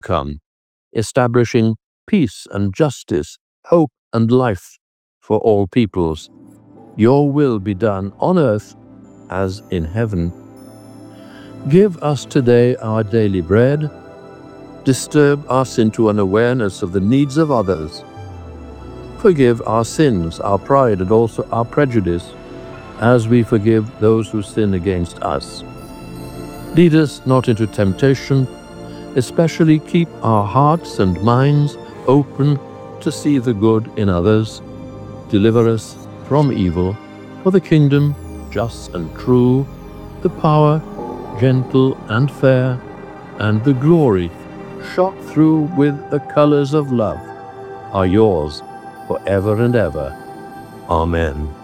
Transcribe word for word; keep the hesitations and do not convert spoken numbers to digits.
come, establishing peace and justice, hope and life for all peoples. Your will be done on earth as in heaven. Give us today our daily bread. Disturb us into an awareness of the needs of others. Forgive our sins, our pride, and also our prejudice, as we forgive those who sin against us. Lead us not into temptation, especially keep our hearts and minds open to see the good in others. Deliver us from evil, for the kingdom, just and true, the power, gentle and fair, and the glory, shot through with the colors of love, are yours forever and ever. Amen.